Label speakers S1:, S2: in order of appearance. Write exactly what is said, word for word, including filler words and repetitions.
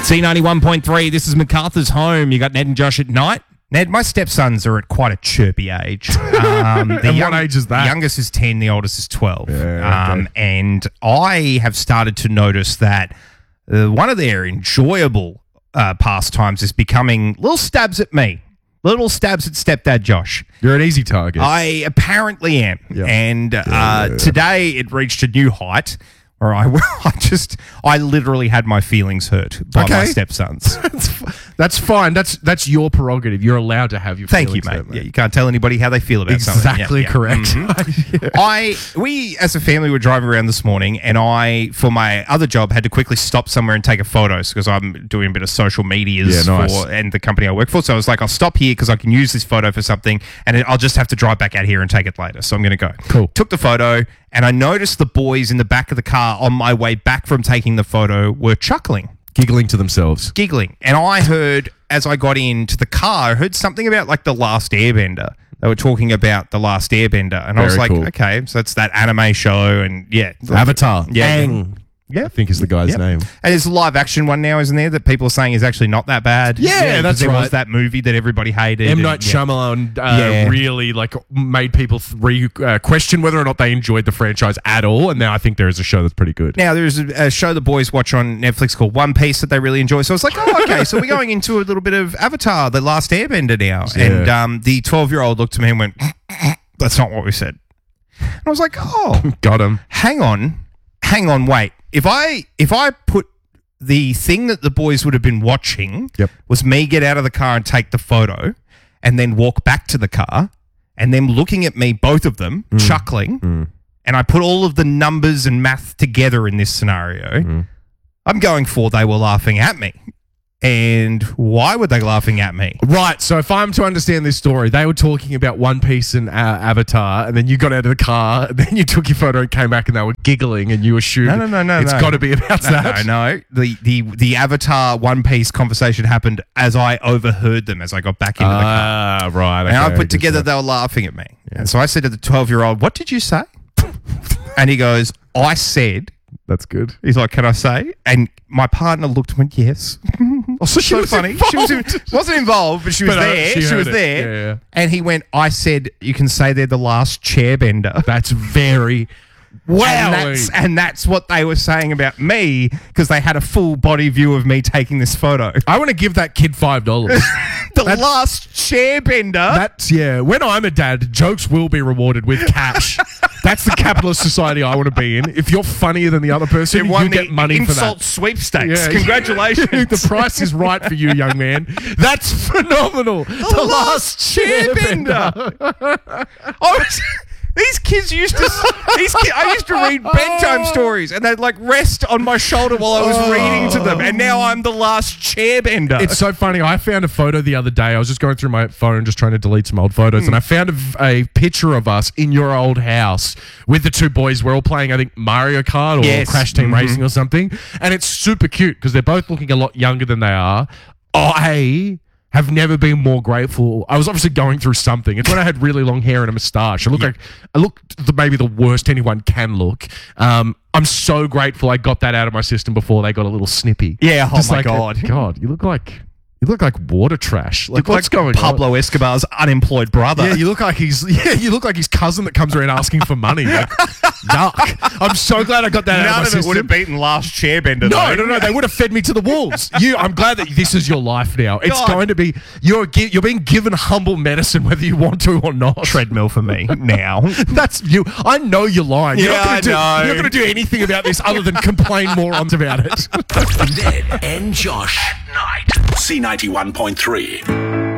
S1: C ninety-one point three, this is MacArthur's home. You got Ned and Josh at night. Ned, my stepsons are at quite a chirpy age. Um, the
S2: and
S1: young,
S2: what age is that?
S1: The youngest is ten, the oldest is twelve.
S2: Yeah, okay.
S1: um, and I have started to notice that uh, one of their enjoyable uh, pastimes is becoming little stabs at me. Little stabs at stepdad Josh.
S2: You're an easy target.
S1: I apparently am.
S2: Yeah.
S1: And uh,
S2: Yeah, yeah.
S1: today it reached a new height. Or I, I just, I literally had my feelings hurt by
S2: Okay.
S1: my stepsons.
S2: that's, that's fine. That's that's your prerogative. You're allowed to have your
S1: Thank you,
S2: feelings
S1: mate.
S2: hurt,
S1: Yeah, you can't tell anybody how they feel about something.
S2: Exactly
S1: Yeah, yeah.
S2: correct.
S1: Mhm.
S2: Yeah.
S1: I, we as a family were driving around this morning, and I, for my other job, had to quickly stop somewhere and take a photo because I'm doing a bit of social medias
S2: Yeah, nice.
S1: for and the company I work for. So I was like, I'll stop here because I can use this photo for something, and then I'll just have to drive back out here and take it later. So I'm going to go.
S2: Cool.
S1: Took the photo, and I noticed the boys in the back of the car on my way back from taking the photo were chuckling.
S2: Giggling to themselves.
S1: giggling. And I heard, as I got into the car, I heard something about like The Last Airbender. They were talking about The Last Airbender. And I was
S2: Very
S1: like,
S2: cool.
S1: okay, so that's that anime show. And yeah.
S2: Avatar.
S1: Yeah.
S2: Aang,
S1: Yeah.
S2: I think is the guy's
S1: Yep.
S2: name.
S1: And there's a live action one now, isn't there, that people are saying is actually not that bad?
S2: Yeah,
S1: 'cause
S2: that's
S1: there was
S2: right.
S1: that movie that everybody hated.
S2: M.
S1: and-
S2: Night
S1: yeah.
S2: Shyamalan uh,
S1: Yeah.
S2: really like made people th- re- uh, question whether or not they enjoyed the franchise at all, and now I think there is a show that's pretty good.
S1: Now, there's a, a show the boys watch on Netflix called One Piece that they really enjoy. So I was like, oh, okay, so we're going into a little bit of Avatar, The Last Airbender now.
S2: Yeah.
S1: And um, the twelve-year-old looked at me and went, that's not what we said. And I was like, oh,
S2: Got him.
S1: hang on, hang on, wait. If I if I put the thing that the boys would have been watching
S2: Yep.
S1: was me get out of the car and take the photo and then walk back to the car and them looking at me, both of them,
S2: Mm.
S1: chuckling, and I put all of the numbers and math together in this scenario,
S2: Mm.
S1: I'm going for they were laughing at me. And why were they laughing at me?
S2: Right, so if I'm to understand this story, they were talking about One Piece and uh, Avatar, and then you got out of the car, and then you took your photo and came back, and they were giggling, and you assumed
S1: No, no, no, no,
S2: it's
S1: no.
S2: got to be about
S1: No,
S2: that.
S1: no, no. The, the, the Avatar One Piece conversation happened as I overheard them as I got back into the car.
S2: Ah, right.
S1: And I
S2: okay,
S1: put
S2: good
S1: together
S2: stuff.
S1: they were laughing at me. And so I said to the twelve-year-old, what did you say? And he goes, I said,
S2: That's good.
S1: he's like, can I say? And my partner looked and went, yes.
S2: Oh, so she
S1: So
S2: was
S1: funny. She was in,
S2: involved.
S1: wasn't involved, but she was
S2: But, uh,
S1: there.
S2: she
S1: She,
S2: heard
S1: was
S2: it.
S1: there.
S2: Yeah, yeah.
S1: And he went, I said, you can say they're the last chair bender.
S2: That's very wow.
S1: And that's, and that's what they were saying about me because they had a full body view of me taking this photo.
S2: I want to give that kid five dollars.
S1: The last chair bender.
S2: That's yeah. When I'm a dad, jokes will be rewarded with cash. That's the capitalist society I want to be in. If you're funnier than the other person,
S1: won
S2: you
S1: the
S2: get money for
S1: insult
S2: that.
S1: sweepstakes.
S2: Yeah.
S1: Congratulations.
S2: The price is right for you, young man. That's phenomenal. The,
S1: last chair bender. I was, these kids used to. These ki- I used to read bedtime stories, and they'd like rest on my shoulder while I was
S2: Oh.
S1: reading to them. And now I'm the last chair bender.
S2: It's so funny. I found a photo the other day. I was just going through my phone, just trying to delete some old photos, and I found a, a picture of us in your old house with the two boys. We're all playing, I think, Mario Kart or
S1: Yes.
S2: Crash Team
S1: Mhm.
S2: Racing or something, and it's super cute because they're both looking a lot younger than they are. I have never been more grateful. I was obviously going through something. It's when I had really long hair and a moustache. I look like I looked the, maybe the worst anyone can look. Um, I'm so grateful I got that out of my system before they got a little snippy.
S1: Yeah, oh
S2: Just
S1: my
S2: like,
S1: God.
S2: God, you look like you look like water trash. Like
S1: Look
S2: what's
S1: like
S2: going
S1: Pablo Escobar's unemployed brother.
S2: on? Yeah, you look like he's yeah, you look like his cousin that comes around asking for money. Like, yuck. I'm so glad I got that out of my
S1: None of it
S2: system.
S1: would have beaten last chair bender.
S2: No,
S1: though.
S2: no, no. They would have fed me to the wolves. You, I'm glad that this is your life now. It's
S1: God.
S2: going to be you're gi- you're being given humble medicine whether you want to or not.
S1: Treadmill for me now.
S2: That's you. I know you're lying. You're
S1: Yeah,
S2: not gonna
S1: I
S2: do,
S1: know.
S2: You're not going to do anything about this other than complain morons about it.
S3: Ned and Josh at night. C ninety-one point three.